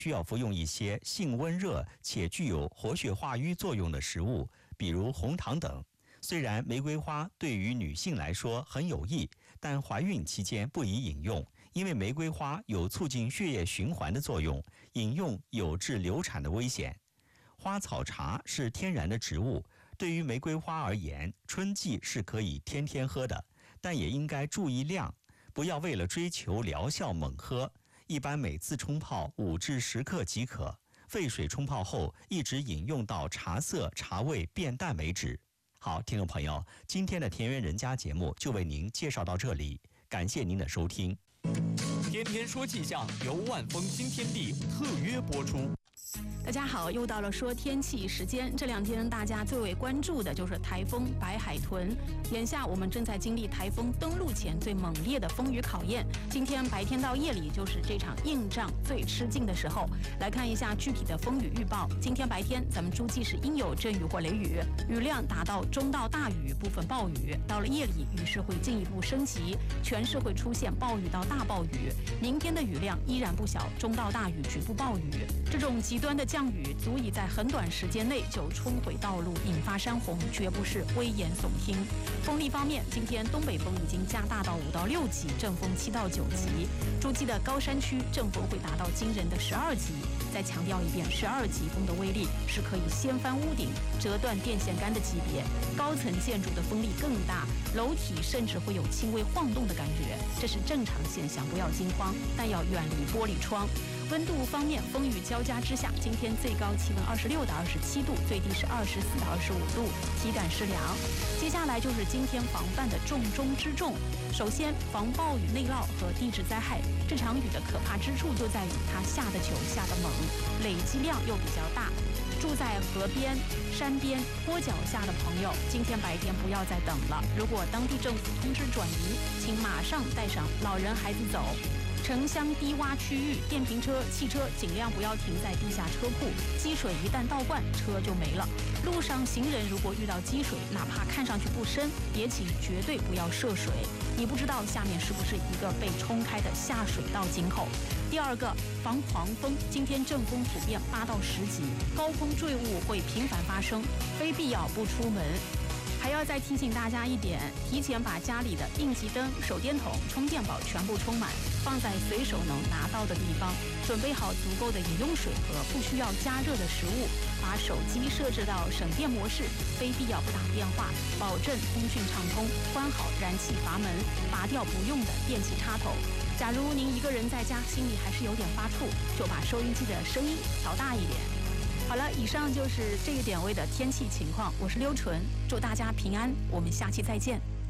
需要服用一些性温热且具有活血化瘀作用的食物，比如红糖等。虽然玫瑰花对于女性来说很有益，但怀孕期间不宜饮用，因为玫瑰花有促进血液循环的作用，饮用有致流产的危险。花草茶是天然的植物，对于玫瑰花而言，春季是可以天天喝的，但也应该注意量，不要为了追求疗效猛喝。一般每次冲泡5至10克即可，沸水冲泡后一直饮用到茶色茶味变淡为止。好，听众朋友，今天的田园人家节目就为您介绍到这里，感谢您的收听。 天天说气象由万丰新天地特约播出。 大家好，又到了说天气时间。这2天大家最为关注的就是台风白海豚。眼下我们正在经历台风登陆前最猛烈的风雨考验。今天白天到夜里就是这场硬仗最吃劲的时候。来看一下具体的风雨预报。今天白天咱们诸暨市应有阵雨或雷雨，雨量达到中到大雨，部分暴雨。到了夜里，雨势会进一步升级，全市会出现暴雨到大暴雨。明天的雨量依然不小，中到大雨，局部暴雨。这种极端的降雨足以在很短时间内就冲毁道路，引发山洪，绝不是危言耸听。风力方面，今天东北风已经加大到5到6级，阵风7到9级。诸暨的高山区阵风会达到惊人的12级。再强调一遍，12级风的威力是可以掀翻屋顶、折断电线杆的级别。高层建筑的风力更大，楼体甚至会有轻微晃动的感觉，这是正常现象，不要惊慌，但要远离玻璃窗。温度方面，风雨交加之下，今天最高气温26到27度，最低是24到25度，体感湿凉。接下来就是今天防范的重中之重。首先，防暴雨内涝和地质灾害。这场雨的可怕之处就在于它下得久、下得猛，累积量又比较大。住在河边、山边、坡脚下的朋友，今天白天不要再等了。如果当地政府通知转移，请马上带上老人、孩子走。城乡低洼区域，电瓶车、汽车尽量不要停在地下车库，积水一旦倒灌，车就没了。路上行人如果遇到积水，哪怕看上去不深，也请绝对不要涉水，你不知道下面是不是一个被冲开的下水道井口。第二个，防狂风，今天阵风普遍8到10级，高空坠物会频繁发生，非必要不出门。还要再提醒大家一点，提前把家里的应急灯、手电筒、充电宝全部充满，放在随手能拿到的地方，准备好足够的饮用水和不需要加热的食物，把手机设置到省电模式，非必要不打电话，保证通讯畅通，关好燃气阀门，拔掉不用的电器插头。假如您一个人在家，心里还是有点发怵，就把收音机的声音调大一点。好了，以上就是这个点位的天气情况，我是刘纯，祝大家平安，我们下期再见。